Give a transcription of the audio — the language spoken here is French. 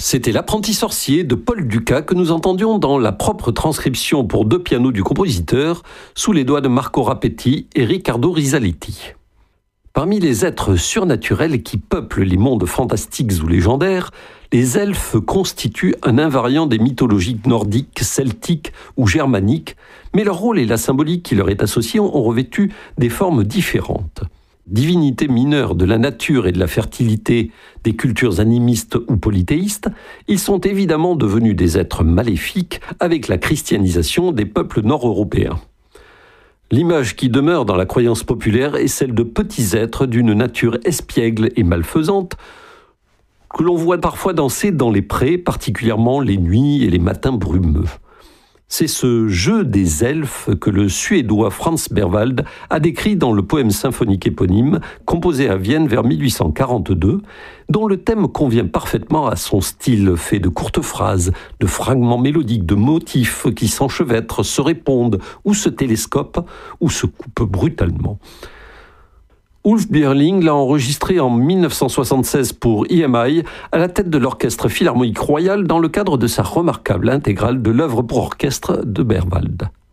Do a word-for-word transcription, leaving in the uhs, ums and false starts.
C'était L'Apprenti sorcier de Paul Dukas que nous entendions dans la propre transcription pour deux pianos du compositeur, sous les doigts de Marco Rapetti et Riccardo Risaletti. Parmi les êtres surnaturels qui peuplent les mondes fantastiques ou légendaires, les elfes constituent un invariant des mythologies nordiques, celtiques ou germaniques, mais leur rôle et la symbolique qui leur est associée ont revêtu des formes différentes. Divinités mineures de la nature et de la fertilité des cultures animistes ou polythéistes, ils sont évidemment devenus des êtres maléfiques avec la christianisation des peuples nord-européens. L'image qui demeure dans la croyance populaire est celle de petits êtres d'une nature espiègle et malfaisante que l'on voit parfois danser dans les prés, particulièrement les nuits et les matins brumeux. C'est ce jeu des elfes que le Suédois Franz Berwald a décrit dans le poème symphonique éponyme, composé à Vienne vers mille huit cent quarante-deux, dont le thème convient parfaitement à son style fait de courtes phrases, de fragments mélodiques, de motifs qui s'enchevêtrent, se répondent, ou se télescopent, ou se coupent brutalement. Ulf Bierling l'a enregistré en mille neuf cent soixante-seize pour E M I à la tête de l'Orchestre Philharmonique Royal dans le cadre de sa remarquable intégrale de l'œuvre pour orchestre de Berwald.